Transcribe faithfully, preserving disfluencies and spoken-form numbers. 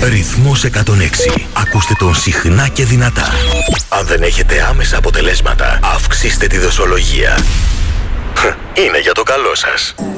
Ρυθμός εκατόν έξι. Ακούστε τον συχνά και δυνατά. Αν δεν έχετε άμεσα αποτελέσματα, αυξήστε τη δοσολογία. Είναι για το καλό σας.